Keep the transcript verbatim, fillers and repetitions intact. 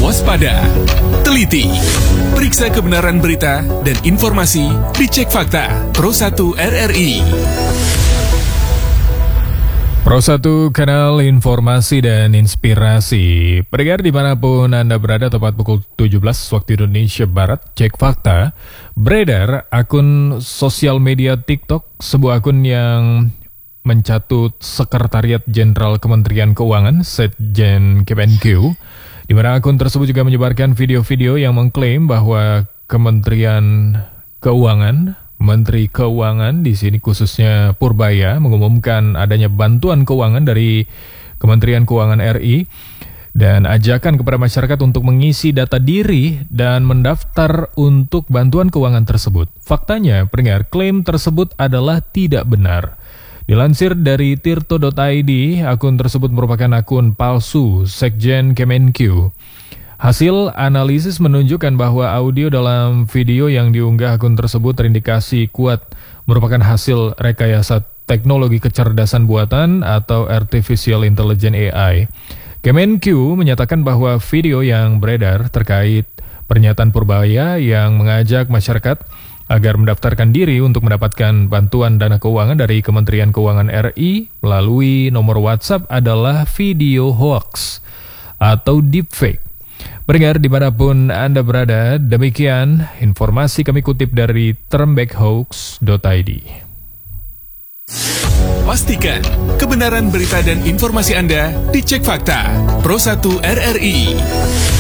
waspada, teliti, periksa kebenaran berita dan informasi, dicek fakta. Pro satu R R I. Pro satu, kanal informasi dan inspirasi. Pendengar dimanapun Anda berada, tepat pukul tujuh belas waktu Indonesia Barat, cek fakta. Beredar akun sosial media TikTok, sebuah akun yang mencatut Sekretariat Jenderal Kementerian Keuangan, Setjen Kemenku, di mana akun tersebut juga menyebarkan video-video yang mengklaim bahwa Kementerian Keuangan, Menteri Keuangan di sini khususnya Purbaya, mengumumkan adanya bantuan keuangan dari Kementerian Keuangan R I dan ajakan kepada masyarakat untuk mengisi data diri dan mendaftar untuk bantuan keuangan tersebut. Faktanya, pendengar, klaim tersebut adalah tidak benar. Dilansir dari tirto titik i d, akun tersebut merupakan akun palsu Sekjen Kemenku. Hasil analisis menunjukkan bahwa audio dalam video yang diunggah akun tersebut terindikasi kuat merupakan hasil rekayasa teknologi kecerdasan buatan atau Artificial Intelligence A I. Kemenku menyatakan bahwa video yang beredar terkait pernyataan Purbaya yang mengajak masyarakat agar mendaftarkan diri untuk mendapatkan bantuan dana keuangan dari Kementerian Keuangan R I melalui nomor WhatsApp adalah video hoax atau deepfake. Pendengar dimanapun Anda berada, demikian informasi kami kutip dari termbackhoax titik i d. Pastikan kebenaran berita dan informasi Anda dicek fakta. Pro satu R R I.